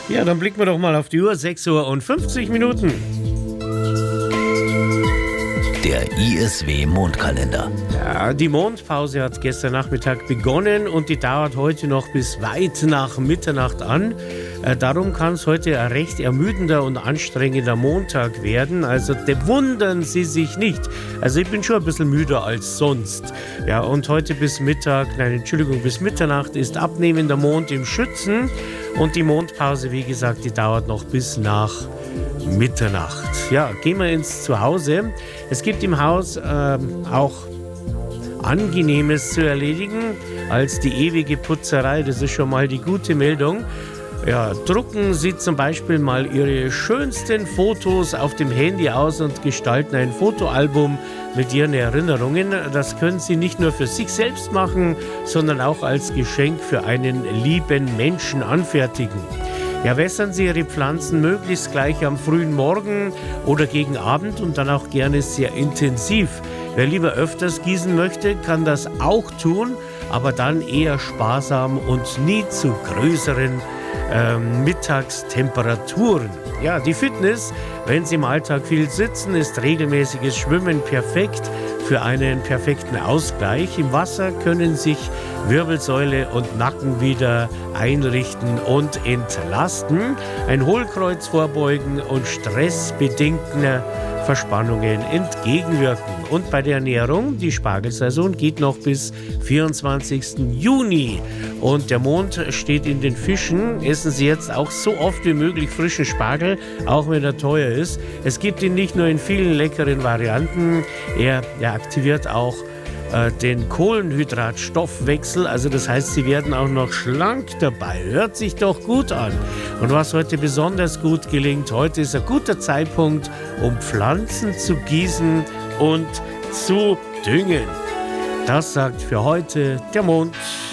Ja, dann blicken wir doch mal auf die Uhr, 6:50 Uhr. Der ISW Mondkalender. Ja, die Mondpause hat gestern Nachmittag begonnen und die dauert heute noch bis weit nach Mitternacht an. Darum kann es heute ein recht ermüdender und anstrengender Montag werden. Also wundern Sie sich nicht. Also ich bin schon ein bisschen müder als sonst. Ja, und heute bis Mitternacht ist abnehmender Mond im Schützen. Und die Mondpause, wie gesagt, die dauert noch bis nach Mitternacht. Ja, gehen wir ins Zuhause. Es gibt im Haus auch Angenehmes zu erledigen als die ewige Putzerei. Das ist schon mal die gute Meldung. Ja, drucken Sie zum Beispiel mal Ihre schönsten Fotos auf dem Handy aus und gestalten ein Fotoalbum mit Ihren Erinnerungen. Das können Sie nicht nur für sich selbst machen, sondern auch als Geschenk für einen lieben Menschen anfertigen. Ja, wässern Sie Ihre Pflanzen möglichst gleich am frühen Morgen oder gegen Abend und dann auch gerne sehr intensiv. Wer lieber öfters gießen möchte, kann das auch tun, aber dann eher sparsam und nie zu größeren Mittagstemperaturen. Ja, die Fitness, wenn Sie im Alltag viel sitzen, ist regelmäßiges Schwimmen perfekt für einen perfekten Ausgleich. Im Wasser können sich Wirbelsäule und Nacken wieder einrichten und entlasten, ein Hohlkreuz vorbeugen und stressbedingten Verspannungen entgegenwirken. Und bei der Ernährung, die Spargelsaison geht noch bis 24. Juni. Und der Mond steht in den Fischen. Essen Sie jetzt auch so oft wie möglich frischen Spargel, auch wenn er teuer ist. Es gibt ihn nicht nur in vielen leckeren Varianten, er aktiviert auch den Kohlenhydratstoffwechsel, also das heißt, Sie werden auch noch schlank dabei. Hört sich doch gut an. Und was heute besonders gut gelingt, heute ist ein guter Zeitpunkt, um Pflanzen zu gießen und zu düngen. Das sagt für heute der Mond.